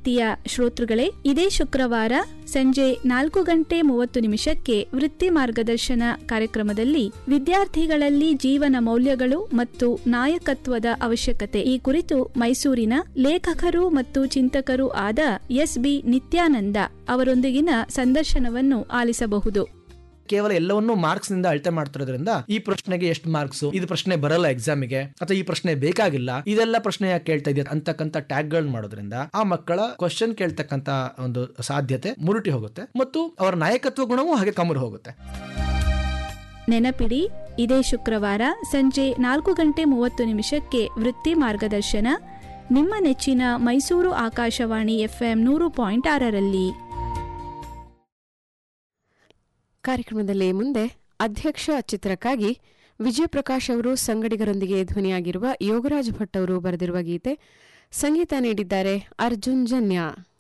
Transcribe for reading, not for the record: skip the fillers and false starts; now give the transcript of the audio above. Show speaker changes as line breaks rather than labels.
ಪ್ರೀತಿಯ ಶ್ರೋತೃಗಳೇ, ಇದೇ ಶುಕ್ರವಾರ ಸಂಜೆ 4:30 ವೃತ್ತಿ ಮಾರ್ಗದರ್ಶನ ಕಾರ್ಯಕ್ರಮದಲ್ಲಿ ವಿದ್ಯಾರ್ಥಿಗಳಲ್ಲಿ ಜೀವನ ಮೌಲ್ಯಗಳು ಮತ್ತು ನಾಯಕತ್ವದ ಅವಶ್ಯಕತೆ ಈ ಕುರಿತು ಮೈಸೂರಿನ ಲೇಖಕರು ಮತ್ತು ಚಿಂತಕರು ಆದ ಎಸ್.ಬಿ. ನಿತ್ಯಾನಂದ ಅವರೊಂದಿಗಿನ ಸಂದರ್ಶನವನ್ನು ಆಲಿಸಬಹುದು.
ಕೇವಲ ಎಲ್ಲವನ್ನೂ ಮಾರ್ಕ್ಸ್ ನಿಂದ ಅಳತೆ ಮಾಡ್ತಿರೋದ್ರಿಂದ ಈ ಪ್ರಶ್ನೆಗೆ ಎಷ್ಟು ಮಾರ್ಕ್ಸ್, ಇದು ಪ್ರಶ್ನೆ ಬರಲ್ಲ ಎಕ್ಸಾಮಿಗೆ, ಅಥವಾ ಈ ಪ್ರಶ್ನೆ ಬೇಕಾಗಿಲ್ಲ, ಇದೆಲ್ಲ ಪ್ರಶ್ನೆ ಯಾಕೆ ಕೇಳ್ತಾ ಇದೆಯಾ ಅಂತಕ್ಕಂಥ ಟ್ಯಾಗ್ ಗಳನ್ನ ಮಾಡೋದ್ರಿಂದ ಆ ಮಕ್ಕಳ ಕ್ವಶನ್ ಕೇಳ್ತಕ್ಕಂತ ಒಂದು ಸಾಧ್ಯತೆ ಮುರುಟಿ ಹೋಗುತ್ತೆ ಮತ್ತು ಅವರ ನಾಯಕತ್ವ ಗುಣವೂ ಹಾಗೆ ಕಮ್ಮಿ ಹೋಗುತ್ತೆ.
ನೆನಪಿಡಿ, ಇದೇ ಶುಕ್ರವಾರ ಸಂಜೆ 4:30 ವೃತ್ತಿ ಮಾರ್ಗದರ್ಶನ ನಿಮ್ಮ ನೆಚ್ಚಿನ ಮೈಸೂರು ಆಕಾಶವಾಣಿ FM 100.6ರಲ್ಲಿ.
ಕಾರ್ಯಕ್ರಮದಲ್ಲಿ ಮುಂದೆ ಅಧ್ಯಕ್ಷ ಚಿತ್ರಕ್ಕಾಗಿ ವಿಜಯಪ್ರಕಾಶ್ ಅವರು ಸಂಗಡಿಗರೊಂದಿಗೆ ಧ್ವನಿಯಾಗಿರುವ ಯೋಗರಾಜ್ ಭಟ್ ಅವರು ಬರೆದಿರುವ ಗೀತೆ, ಸಂಗೀತ ನೀಡಿದ್ದಾರೆ ಅರ್ಜುನ್ ಜನ್ಯ.